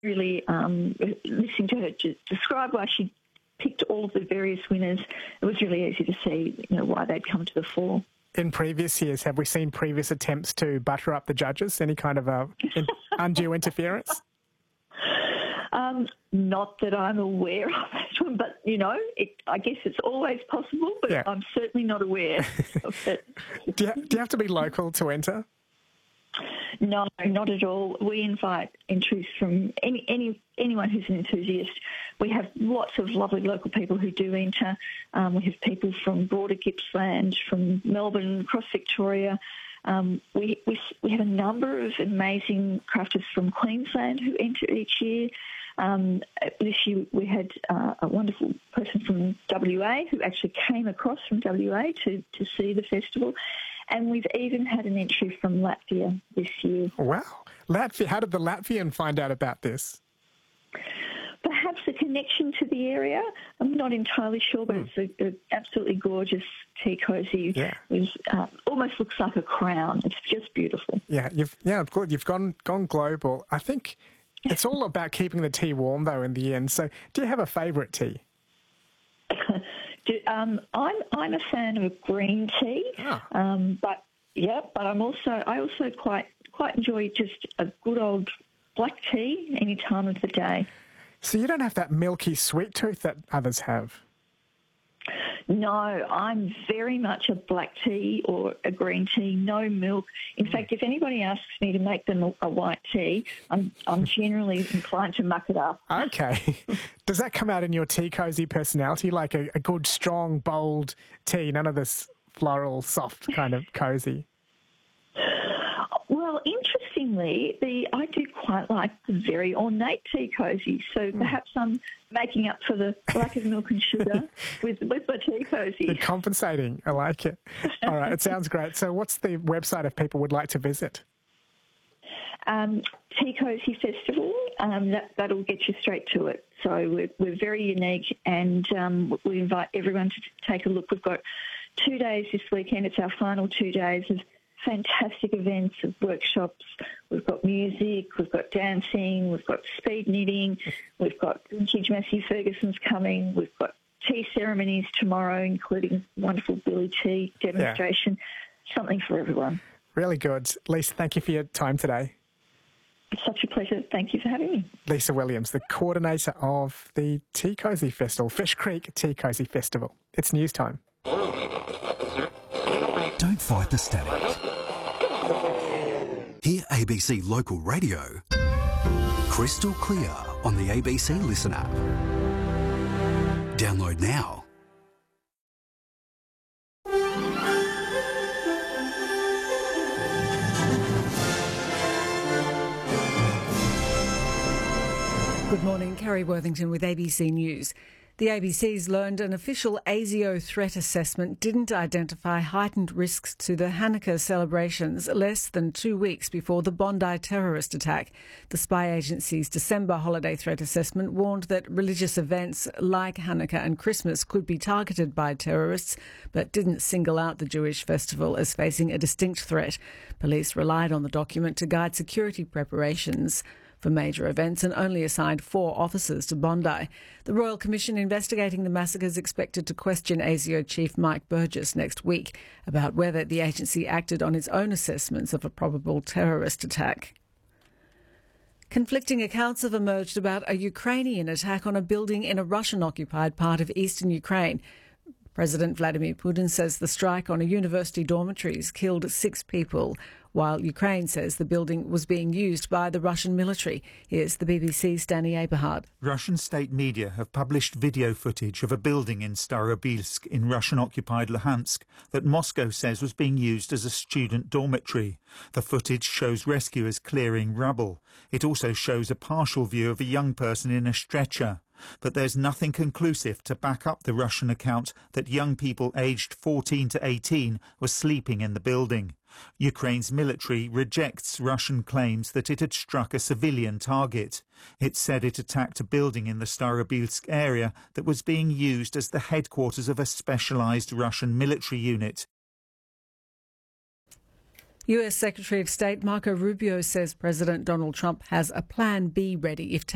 really listening to her describe why she picked all of the various winners, it was really easy to see, why they'd come to the fore. In previous years, have we seen previous attempts to butter up the judges? Any kind of undue interference? Not that I'm aware of, but, I guess it's always possible, but yeah. I'm certainly not aware of it. Do you have to be local to enter? No, not at all. We invite entries from anyone who's an enthusiast. We have lots of lovely local people who do enter. We have people from broader Gippsland, from Melbourne, across Victoria. We have a number of amazing crafters from Queensland who enter each year. This year we had a wonderful person from WA who actually came across from WA to see the festival. And we've even had an entry from Latvia this year. Wow. Latvia. How did the Latvian find out about this? Perhaps a connection to the area. I'm not entirely sure, but it's an absolutely gorgeous tea cosy. Yeah. It almost looks like a crown. It's just beautiful. Yeah, you've gone global. I think it's all about keeping the tea warm, though, in the end. So do you have a favourite tea? I'm a fan of green tea, but I also quite enjoy just a good old black tea any time of the day. So you don't have that milky sweet tooth that others have? No, I'm very much a black tea or a green tea, no milk. In fact, if anybody asks me to make them a white tea, I'm generally inclined to muck it up. Okay. Does that come out in your tea cosy personality, like a good, strong, bold tea, none of this floral, soft kind of cosy? Well, interestingly, I do quite like the very ornate tea cosy, so perhaps I'm making up for the lack of milk and sugar with my tea cosy. You're compensating. I like it. All right, it sounds great. So what's the website if people would like to visit? Tea Cosy Festival, that'll get you straight to it. So we're very unique, and we invite everyone to take a look. We've got 2 days this weekend. It's our final 2 days of fantastic events, of workshops. We've got music, we've got dancing, we've got speed knitting, we've got vintage Massey Ferguson's coming, we've got tea ceremonies tomorrow, including wonderful Billy tea demonstration. Yeah. Something for everyone. Really good. Lisa, thank you for your time today. It's such a pleasure. Thank you for having me. Lisa Williams, the coordinator of the Tea Cosy Festival, Fish Creek Tea Cosy Festival. It's news time. Don't fight the static. Hear ABC Local Radio crystal clear on the ABC Listen app. Download now. Good morning, Kerry Worthington with ABC News. The ABC's learned an official ASIO threat assessment didn't identify heightened risks to the Hanukkah celebrations less than 2 weeks before the Bondi terrorist attack. The spy agency's December holiday threat assessment warned that religious events like Hanukkah and Christmas could be targeted by terrorists, but didn't single out the Jewish festival as facing a distinct threat. Police relied on the document to guide security preparations for major events and only assigned 4 officers to Bondi. The Royal Commission investigating the massacre is expected to question ASIO Chief Mike Burgess next week about whether the agency acted on its own assessments of a probable terrorist attack. Conflicting accounts have emerged about a Ukrainian attack on a building in a Russian-occupied part of eastern Ukraine. President Vladimir Putin says the strike on a university dormitories killed 6 people, while Ukraine says the building was being used by the Russian military. Here's the BBC's Danny Aberhard. Russian state media have published video footage of a building in Starobilsk in Russian-occupied Luhansk that Moscow says was being used as a student dormitory. The footage shows rescuers clearing rubble. It also shows a partial view of a young person in a stretcher. But there's nothing conclusive to back up the Russian account that young people aged 14 to 18 were sleeping in the building. Ukraine's military rejects Russian claims that it had struck a civilian target. It said it attacked a building in the Starobilsk area that was being used as the headquarters of a specialized Russian military unit. US Secretary of State Marco Rubio says President Donald Trump has a plan B ready if